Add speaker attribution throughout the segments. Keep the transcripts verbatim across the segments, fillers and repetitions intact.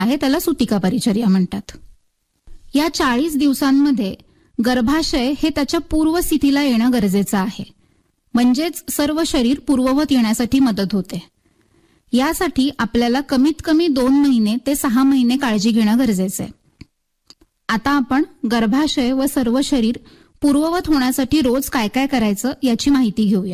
Speaker 1: आहे त्याला सुतिका परिचर्या म्हणतात. या चाळीस दिवसांमध्ये गर्भाशय हे त्याच्या पूर्वस्थितीला येणं गरजेचं आहे, म्हणजेच सर्व शरीर पूर्ववत येण्यासाठी मदत होते. यासाठी आपल्याला कमीत कमी दोन महिने ते सहा महिने काळजी घेणं गरजेचं आहे. आता आपण गर्भाशय व सर्व शरीर पूर्ववत होण्यासाठी रोज काय काय करायचं याची माहिती घेऊया.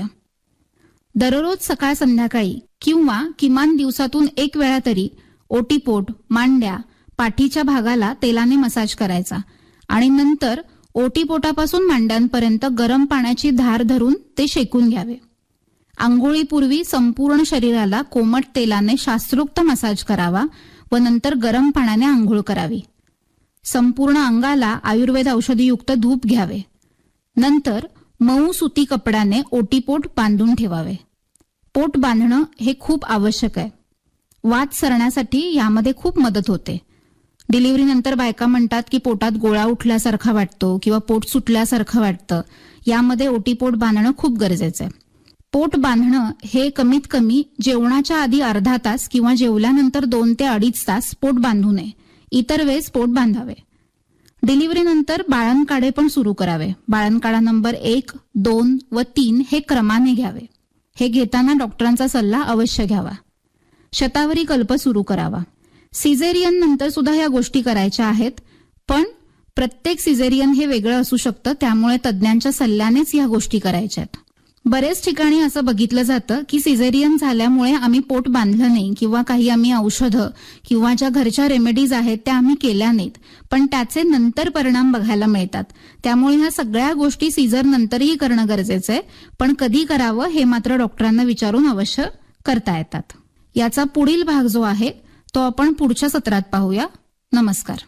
Speaker 1: दररोज सकाळ संध्याकाळी किंवा किमान दिवसातून एक वेळा तरी ओटीपोट, मांड्या, पाठीच्या भागाला तेलाने मसाज करायचा आणि नंतर ओटीपोटापासून मांड्यांपर्यंत गरम पाण्याची धार धरून ते शेकून घ्यावे. आंघोळीपूर्वी संपूर्ण शरीराला कोमट तेलाने शास्त्रोक्त मसाज करावा व नंतर गरम पाण्याने आंघोळ करावी. संपूर्ण अंगाला आयुर्वेद औषधीयुक्त धूप घ्यावे. नंतर मऊ सुती कपड्याने ओटीपोट बांधून ठेवावे. पोट बांधणं हे खूप आवश्यक आहे. वात सरण्यासाठी यामध्ये खूप मदत होते. डिलिव्हरीनंतर बायका म्हणतात की पोटात गोळा उठल्यासारखा वाटतो किंवा पोट सुटल्यासारखं वाटतं. यामध्ये ओटीपोट बांधणं खूप गरजेचं आहे. पोट बांधणं हे कमीत कमी जेवणाच्या आधी अर्धा तास किंवा जेवल्यानंतर दोन ते अडीच तास पोट बांधू नये. इतर वेळेस पोट बांधावे. डिलिव्हरीनंतर बाळंतकाळे पण सुरू करावे. बाळंतकाळा नंबर एक, दोन व तीन हे क्रमाने घ्यावे. हे घेताना डॉक्टरांचा सल्ला अवश्य घ्यावा. शतावरी कल्प सुरू करावा. सिझेरियन नंतर सुद्धा या गोष्टी करायच्या आहेत, पण प्रत्येक सिझेरियन हे वेगळं असू शकतं, त्यामुळे तज्ज्ञांच्या सल्ल्यानेच या गोष्टी करायच्या आहेत. बरेच ठिकाणी असं बघितलं जातं की सिझेरियन झाल्यामुळे आम्ही पोट बांधलं नाही किंवा काही आम्ही औषधं किंवा ज्या घरच्या रेमेडीज आहेत त्या आम्ही केल्या नाहीत, पण त्याचे नंतर परिणाम बघायला मिळतात. त्यामुळे ह्या सगळ्या गोष्टी सीझर नंतरही करणं गरजेचं आहे, पण कधी करावं हे मात्र डॉक्टरांना विचारून अवश्य करता येतात. याचा पुढील भाग जो आहे तो आपण पुढच्या सत्रात पाहूया. नमस्कार.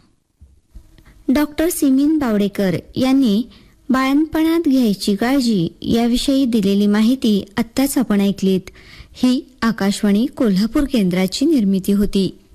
Speaker 2: डॉक्टर सिमीन बावडेकर यांनी बाळंतपणात घ्यायची काळजी याविषयी दिलेली माहिती आत्ताच आपण ऐकलीत. ही आकाशवाणी कोल्हापूर केंद्राची निर्मिती होती.